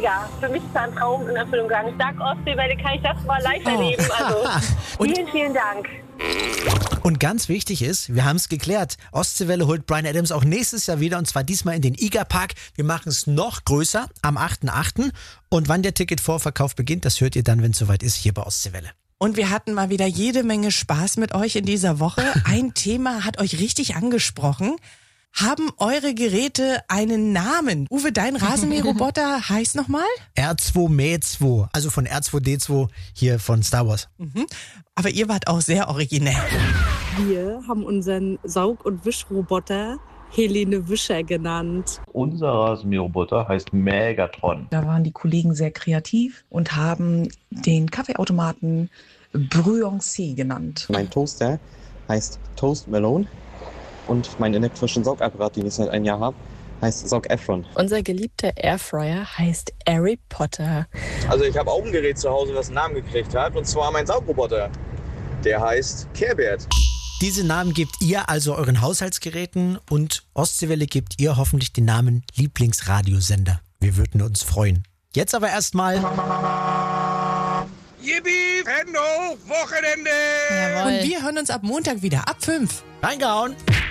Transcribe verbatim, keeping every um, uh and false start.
mega. Für mich ist da ein Traum in Erfüllung gegangen. Dank Ostseewelle kann ich das mal live erleben. Also vielen, vielen Dank. Und ganz wichtig ist, wir haben es geklärt, Ostseewelle holt Bryan Adams auch nächstes Jahr wieder und zwar diesmal in den I G A Park. Wir machen es noch größer am achten achten und wann der Ticketvorverkauf beginnt, das hört ihr dann, wenn es soweit ist, hier bei Ostseewelle. Und wir hatten mal wieder jede Menge Spaß mit euch in dieser Woche. Ein Thema hat euch richtig angesprochen. Haben eure Geräte einen Namen? Uwe, dein Rasenmäherroboter heißt nochmal? R zwei Mäh zwei, also von R zwei D zwei hier von Star Wars. Mhm. Aber ihr wart auch sehr originell. Wir haben unseren Saug- und Wischroboter Helene Wischer genannt. Unser Rasenmäherroboter heißt Megatron. Da waren die Kollegen sehr kreativ und haben den Kaffeeautomaten Bruyoncy genannt. Mein Toaster heißt Toast Melone und mein elektrischen Saugapparat, den ich seit einem Jahr habe, heißt Saug Efron. Unser geliebter Airfryer heißt Harry Potter. Also ich habe auch ein Gerät zu Hause, das einen Namen gekriegt hat, und zwar mein Saugroboter. Der heißt Care-Bear. Diese Namen gebt ihr also euren Haushaltsgeräten und Ostseewelle gebt ihr hoffentlich den Namen Lieblingsradiosender. Wir würden uns freuen. Jetzt aber erstmal... Yippie, Hände hoch, Wochenende! Jawohl. Und wir hören uns ab Montag wieder, ab fünf. Reingehauen!